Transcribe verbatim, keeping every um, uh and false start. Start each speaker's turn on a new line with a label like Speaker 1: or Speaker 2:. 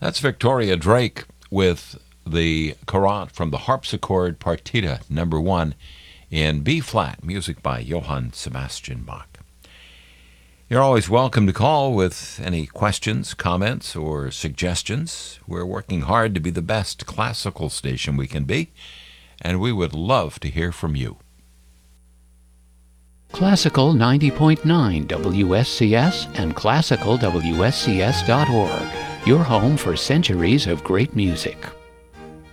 Speaker 1: That's Victoria Drake with the Current from the Harpsichord Partita number one in B-flat, music by Johann Sebastian Bach. You're always welcome to call with any questions, comments, or suggestions. We're working hard to be the best classical station we can be, and we would love to hear from you.
Speaker 2: Classical ninety point nine W S C S and classical W S C S dot org, your home for centuries of great music.